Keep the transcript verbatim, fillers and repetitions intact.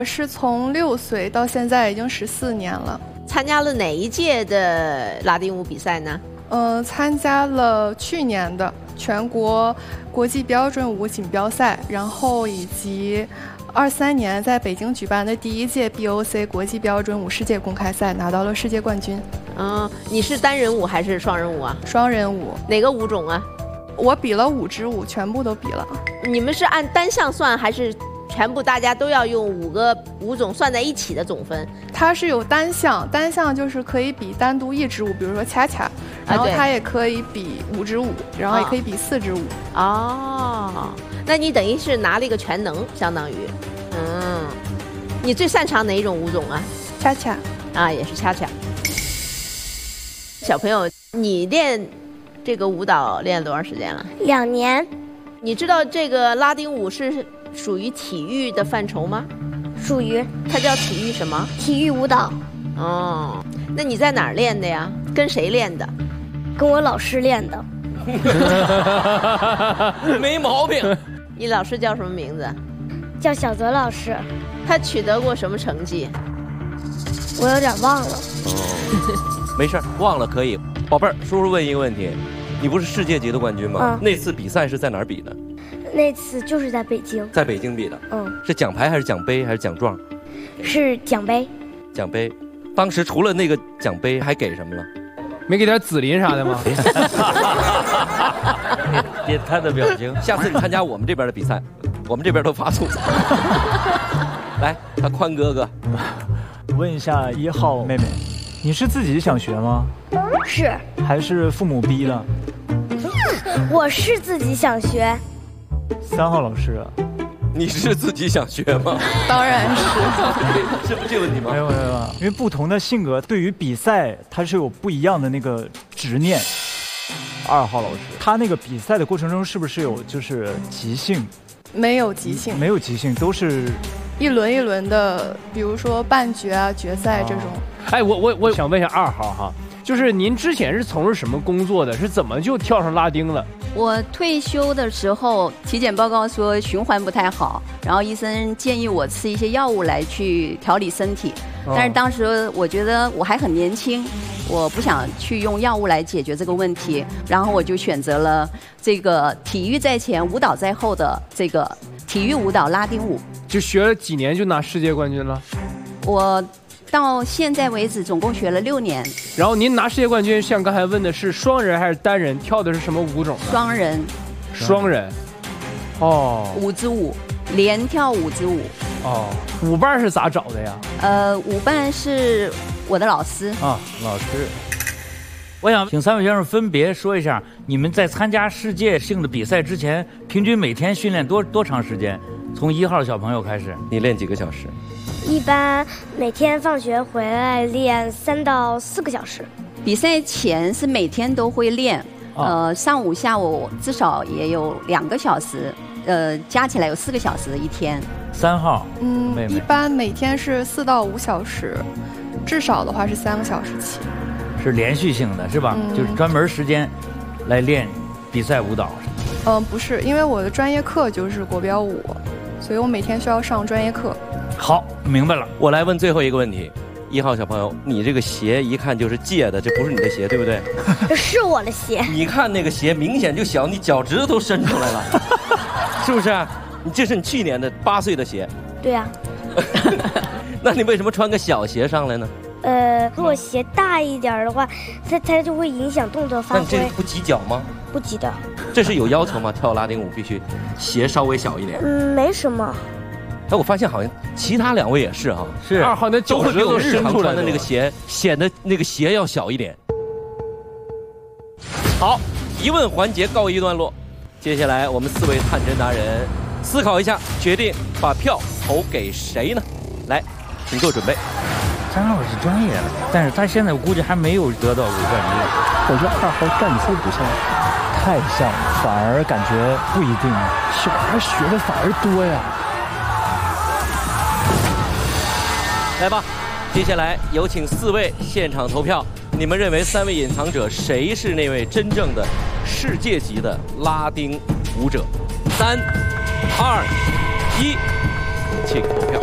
是从六岁到现在已经十四年了。 参加了哪一届的拉丁舞比赛呢？ 呃，参加了去年的全国国际标准舞锦标赛，然后以及二三年在北京举办的第一届 B O C 国际标准舞世界公开赛，拿到了世界冠军。 嗯，你是单人舞还是双人舞啊？ 双人舞。 哪个舞种啊？ 我比了五支舞，全部都比了。 你们是按单项算还是全部大家都要用五个舞种算在一起的总分？ 它是有单项，单项就是可以比单独一支舞，比如说恰恰，然后它也可以比五支舞，然后也可以比四支舞。 哦，那你等于是拿了一个全能，相当于，嗯，你最擅长哪一种舞种啊？ 恰恰啊，也是恰恰。小朋友，你练这个舞蹈练了多长时间了？ 两年。 你知道这个拉丁舞是属于体育的范畴吗？ 属于。 它叫体育什么？ 体育舞蹈。 哦，那你在哪儿练的呀？跟谁练的？ 跟我老师练的。 没毛病。 你老师叫什么名字？ 叫小泽老师。 他取得过什么成绩？ 我有点忘了。 哦，没事，忘了可以。宝贝儿，叔叔问一个问题，你不是世界级的冠军吗？ 嗯。 那次比赛是在哪儿比的？ 那次就是在北京。 在北京比的。 嗯。 是奖牌还是奖杯还是奖状？ 是奖杯。 奖杯。当时除了那个奖杯，还给什么了？ 没给点紫鳞啥的吗？ 别他的表情。下次你参加我们这边的比赛，我们这边都发醋。来，他宽哥哥， 问一下一号妹妹，你是自己想学吗？ 是。 还是父母逼的？ 我是自己想学。 三号老师啊， 你是自己想学吗？ 当然是。 是不是这个问题吗？ 没有没有，因为不同的性格对于比赛，它是有不一样的那个执念。二号老师，他那个比赛的过程中是不是有就是即兴？ 没有即兴， 没有即兴，都是一轮一轮的，比如说半决啊、决赛这种。 哎，我我我想问一下二号哈，就是您之前是从事什么工作的？是怎么就跳上拉丁了？ 我退休的时候，体检报告说循环不太好，然后医生建议我吃一些药物来去调理身体。 哦、 但是当时我觉得我还很年轻，我不想去用药物来解决这个问题，然后我就选择了这个体育在前、舞蹈在后的这个体育舞蹈拉丁舞。 就学了几年就拿世界冠军了？ 我到现在为止总共学了六年。 然后您拿世界冠军，像刚才问的是双人还是单人？跳的是什么舞种呢？ 双人。 双人。哦。 五支舞，连跳五支舞。 哦，舞伴是咋找的呀？ 呃，舞伴是我的老师啊，老师。我想请三位先生分别说一下，你们在参加世界性的比赛之前，平均每天训练多多长时间？从一号小朋友开始， 你练几个小时？ 一般每天放学回来练三到四个小时。 比赛前是每天都会练， 哦、 呃，上午下午至少也有两个小时，呃，加起来有四个小时一天。 三号， 嗯， 妹妹一般每天是四到五小时，至少的话是三个小时起。 是连续性的，是吧？嗯、就是专门时间来练比赛舞蹈。 嗯、呃，不是，因为我的专业课就是国标舞，所以我每天需要上专业课。 好，明白了。 我来问最后一个问题，一号小朋友，你这个鞋一看就是借的，这不是你的鞋，对不对？ 这是我的鞋。 你看那个鞋明显就小，你脚趾头都伸出来了，是不是？你这是你去年的八岁的鞋。 对呀、 啊。那你为什么穿个小鞋上来呢？ 呃，如果鞋大一点的话，它它就会影响动作发挥。 那你这不挤脚吗？ 不挤的。 这是有要求吗？跳拉丁舞必须鞋稍微小一点。 嗯，没什么。 哎，我发现好像其他两位也是哈， 是二号的脚趾头日常穿的那个鞋显得那个鞋要小一点。好，疑问环节告一段落，接下来我们四位探针达人思考一下，决定把票投给谁呢？来，请做准备。 三号是专业的，但是他现在我估计还没有得到过冠军。 我觉得二号战姿不像，太像了，反而感觉不一定。小孩学的反而多呀。 来吧，接下来有请四位现场投票，你们认为三位隐藏者谁是那位真正的世界级的拉丁舞者？三、二、一，请投票。